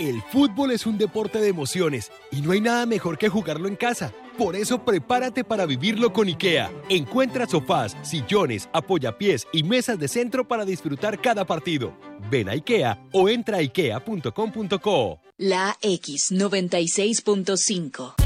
El fútbol es un deporte de emociones y no hay nada mejor que jugarlo en casa. Por eso prepárate para vivirlo con IKEA. Encuentra sofás, sillones, apoyapiés y mesas de centro para disfrutar cada partido. Ven a IKEA o entra a ikea.com.co. La X 96.5.